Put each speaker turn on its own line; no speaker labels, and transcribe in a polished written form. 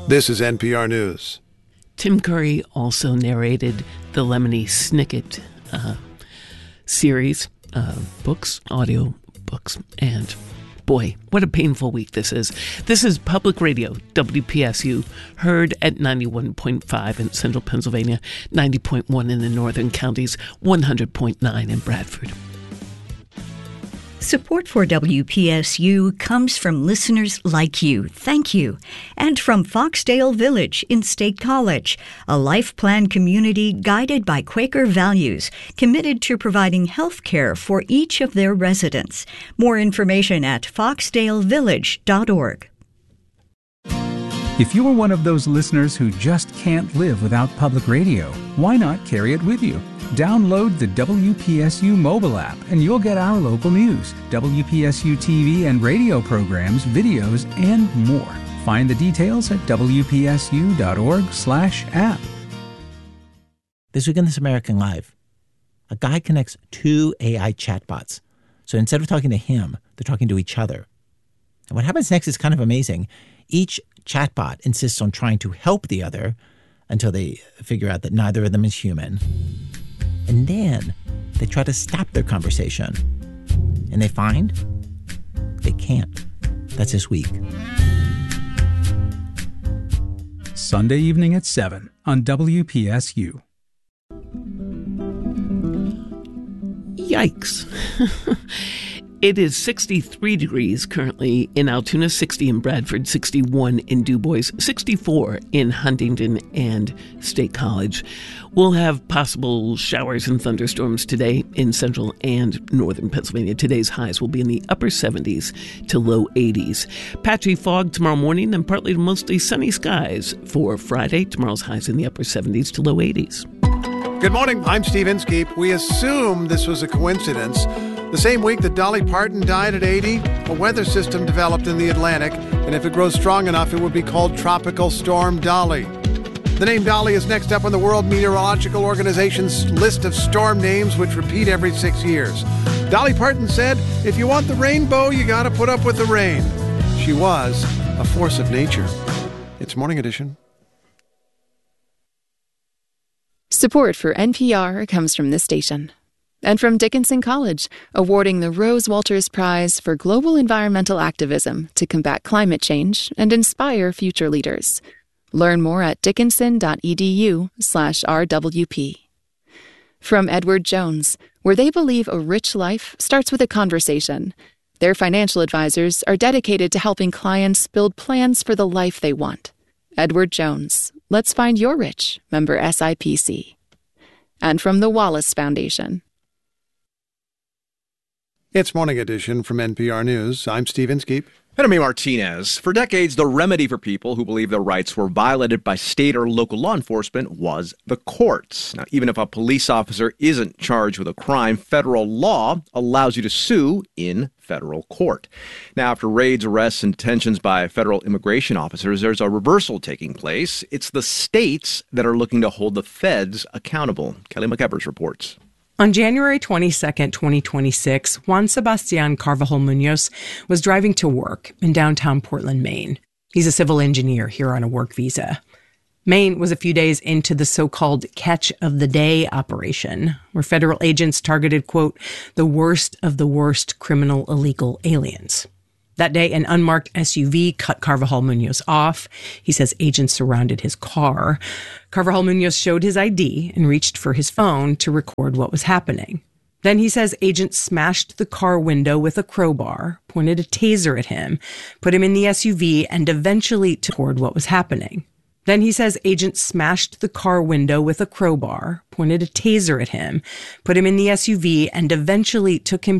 This is NPR News.
Tim Curry also narrated the Lemony Snicket series, books, audio books, and boy, what a painful week this is. This is Public Radio, WPSU, heard at 91.5 in central Pennsylvania, 90.1 in the northern counties, 100.9 in Bradford.
Support for WPSU comes from listeners like you. Thank you. And from Foxdale Village in State College, a life plan community guided by Quaker values, committed to providing health care for each of their residents. More information at foxdalevillage.org.
If you're one of those listeners who just can't live without public radio, why not carry it with you? Download the WPSU mobile app and you'll get our local news, WPSU TV and radio programs, videos, and more. Find the details at wpsu.org/app.
This week on This American Life, a guy connects two AI chatbots. So instead of talking to him, they're talking to each other. And what happens next is kind of amazing. Each chatbot insists on trying to help the other until they figure out that neither of them is human. And then they try to stop their conversation. And they find they can't. That's this week.
Sunday evening at 7 on WPSU.
Yikes. It is 63 degrees currently in Altoona, 60 in Bradford, 61 in DuBois, 64 in Huntington and State College. We'll have possible showers and thunderstorms today in central and northern Pennsylvania. Today's highs will be in the upper 70s to low 80s. Patchy fog tomorrow morning and partly to mostly sunny skies for Friday. Tomorrow's highs in the upper 70s to low 80s.
Good morning. I'm Steve Inskeep. We assume this was a coincidence. The same week that Dolly Parton died at 80, a weather system developed in the Atlantic, and if it grows strong enough, it would be called Tropical Storm Dolly. The name Dolly is next up on the World Meteorological Organization's list of storm names, which repeat every 6 years. Dolly Parton said, "If you want the rainbow, you got to put up with the rain." She was a force of nature. It's Morning Edition.
Support for NPR comes from this station. And from Dickinson College, awarding the Rose Walters Prize for Global Environmental Activism to combat climate change and inspire future leaders. Learn more at dickinson.edu/RWP. From Edward Jones, where they believe a rich life starts with a conversation. Their financial advisors are dedicated to helping clients build plans for the life they want. Edward Jones, let's find your rich, member SIPC. And from the Wallace Foundation.
It's Morning Edition from NPR News. I'm Steve Inskeep.
And I'm A. Martinez. For decades, the remedy for people who believe their rights were violated by state or local law enforcement was the courts. Now, even if a police officer isn't charged with a crime, federal law allows you to sue in federal court. Now, after raids, arrests, and detentions by federal immigration officers, there's a reversal taking place. It's the states that are looking to hold the feds accountable. Kelly McEvers reports.
On January 22, 2026, Juan Sebastian Carvajal Munoz was driving to work in downtown Portland, Maine. He's a civil engineer here on a work visa. Maine was a few days into the so-called Catch of the Day operation, where federal agents targeted, quote, the worst of the worst criminal illegal aliens. That day, an unmarked SUV cut Carvajal Munoz off. He says agents surrounded his car. Carvajal Munoz showed his ID and reached for his phone to record what was happening. Then he says agents smashed the car window with a crowbar, pointed a taser at him, put him in the SUV, and eventually record what was happening. Then he says agents smashed the car window with a crowbar, pointed a taser at him, put him in the SUV, and eventually took him